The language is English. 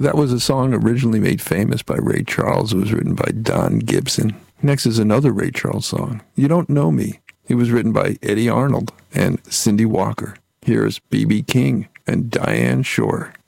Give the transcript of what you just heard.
That was a song originally made famous by Ray Charles. It was written by Don Gibson. Next is another Ray Charles song, You Don't Know Me. It was written by Eddie Arnold and Cindy Walker. Here's B.B. King and Diane Shore.